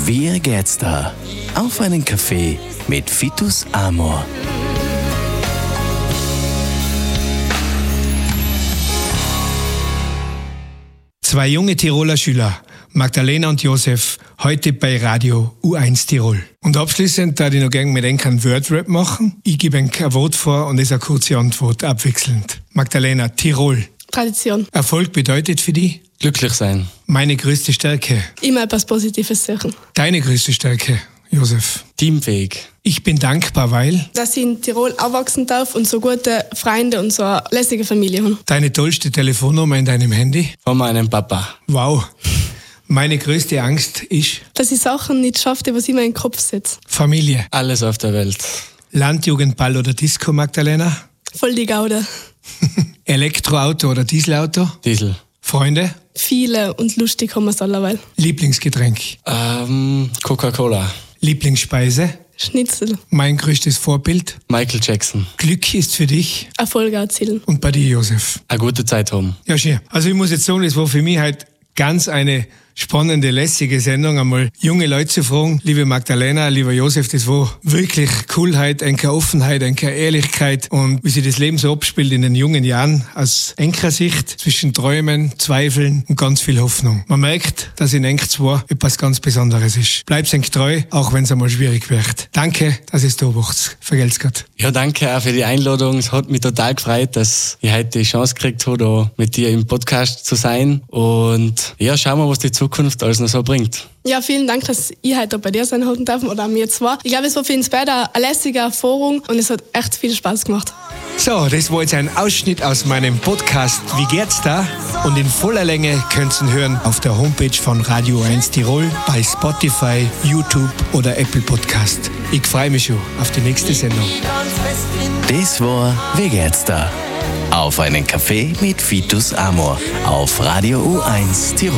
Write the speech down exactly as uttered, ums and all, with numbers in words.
Wie geht's da? Auf einen Kaffee mit Vitus Amor. Zwei junge Tiroler Schüler, Magdalena und Josef, heute bei Radio U eins Tirol. Und abschließend darf ich noch gerne mit Ihnen einen Wordrap machen. Ich gebe Ihnen ein Wort vor und es eine kurze Antwort, abwechselnd. Magdalena, Tirol. Tradition. Erfolg bedeutet für dich? Glücklich sein. Meine größte Stärke? Immer etwas Positives suchen. Deine größte Stärke, Josef? Teamfähig. Ich bin dankbar, weil? Dass ich in Tirol aufwachsen darf und so gute Freunde und so eine lässige Familie haben. Deine tollste Telefonnummer in deinem Handy? Von meinem Papa. Wow. Meine größte Angst ist? Dass ich Sachen nicht schaffe, was ich mir in den Kopf setze. Familie. Alles auf der Welt. Landjugendball oder Disco, Magdalena? Voll die Gaude. Elektroauto oder Dieselauto? Diesel. Freunde? Viele und lustig haben wir es allerweil. Lieblingsgetränk? Ähm, Coca-Cola. Lieblingsspeise? Schnitzel. Mein größtes Vorbild? Michael Jackson. Glück ist für dich? Erfolge erzielen. Und bei dir, Josef? Eine gute Zeit haben. Ja, schön. Also ich muss jetzt sagen, das war für mich halt ganz eine spannende, lässige Sendung, einmal junge Leute zu fragen. Liebe Magdalena, lieber Josef, das war wirklich Coolheit, eine Offenheit, eine Ehrlichkeit und wie sich das Leben so abspielt in den jungen Jahren aus Enker-Sicht zwischen Träumen, Zweifeln und ganz viel Hoffnung. Man merkt, dass in Enk zwei etwas ganz Besonderes ist. Bleib's Enk treu, auch wenn es einmal schwierig wird. Danke, dass es da wart. Vergelt's Gott. Ja, danke auch für die Einladung. Es hat mich total gefreut, dass ich heute die Chance gekriegt habe, da mit dir im Podcast zu sein. Und ja, schauen wir, was die Zukunft alles noch so bringt. Ja, vielen Dank, dass ich heute bei dir sein haben darf oder mir zwar. Ich glaube, es war für uns beide eine lässige Erfahrung und es hat echt viel Spaß gemacht. So, das war jetzt ein Ausschnitt aus meinem Podcast Wie geht's da? Und in voller Länge könnt ihr ihn hören auf der Homepage von Radio eins Tirol, bei Spotify, YouTube oder Apple Podcast. Ich freue mich schon auf die nächste Sendung. Das war Wie geht's da? Auf einen Kaffee mit Vitus Amor auf Radio U eins Tirol.